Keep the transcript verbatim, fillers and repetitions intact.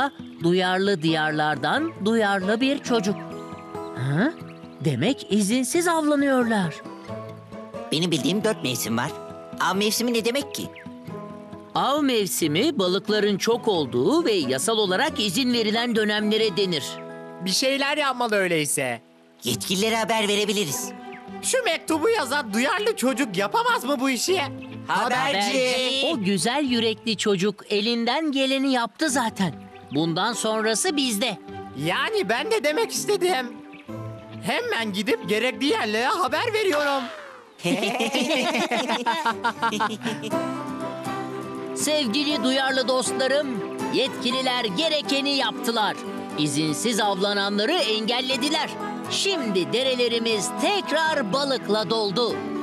da duyarlı diyarlardan duyarlı bir çocuk. Ha? Demek izinsiz avlanıyorlar. Benim bildiğim dört mevsim var. Av mevsimi ne demek ki? Av mevsimi balıkların çok olduğu ve yasal olarak izin verilen dönemlere denir. Bir şeyler yapmalı öyleyse. Yetkililere haber verebiliriz. Şu mektubu yazan duyarlı çocuk yapamaz mı bu işi? Haberci. O güzel yürekli çocuk elinden geleni yaptı zaten. Bundan sonrası bizde. Yani ben de demek istedim. Hemen gidip gerekli yerlere haber veriyorum. Sevgili duyarlı dostlarım, yetkililer gerekeni yaptılar. İzinsiz avlananları engellediler. Şimdi derelerimiz tekrar balıkla doldu.